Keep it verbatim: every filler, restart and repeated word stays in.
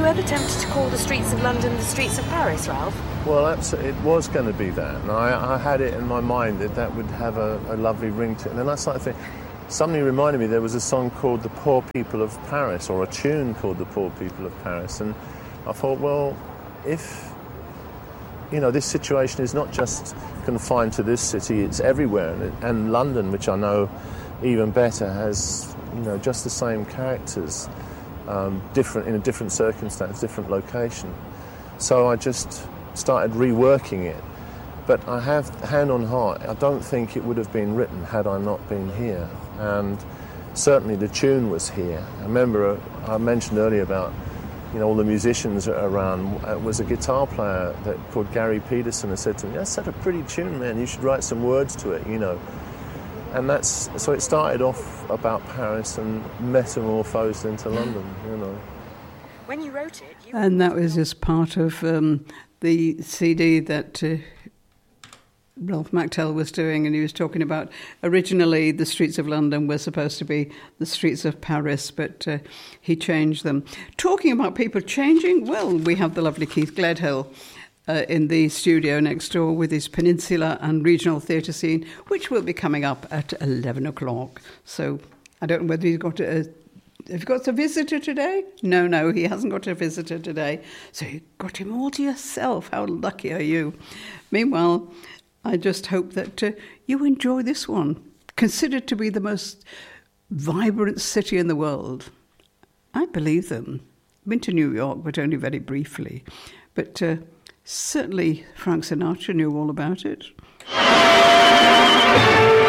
ever tempted to call the streets of London the streets of Paris, Ralph? Well, absolutely, it was going to be that. And I, I had it in my mind that that would have a, a lovely ring to it. And then I started thinking, somebody reminded me there was a song called The Poor People of Paris, or a tune called The Poor People of Paris. And I thought, well, if, you know, this situation is not just confined to this city, it's everywhere. And, it, and London, which I know even better, has, you know, just the same characters, um, different in a different circumstance, different location. So I just started reworking it. But I have, hand on heart, I don't think it would have been written had I not been here. And certainly the tune was here. I remember uh, I mentioned earlier about, you know, all the musicians around. It was a guitar player that called Gary Peterson who said to me, "That's such a pretty tune, man. You should write some words to it, you know." And that's so it started off about Paris and metamorphosed into London, you know. When you wrote it, you and that was just part of um, the C D that uh, Ralph McTell was doing, and he was talking about originally the streets of London were supposed to be the streets of Paris, but uh, he changed them. Talking about people changing, well, we have the lovely Keith Gledhill uh, in the studio next door with his Peninsula and regional theatre scene, which will be coming up at eleven o'clock. So I don't know whether he's got a... Have you got a visitor today? No, no, he hasn't got a visitor today. So you got him all to yourself. How lucky are you? Meanwhile, I just hope that uh, you enjoy this one. Considered to be the most vibrant city in the world. I believe them. Been to New York, but only very briefly. But uh, certainly Frank Sinatra knew all about it.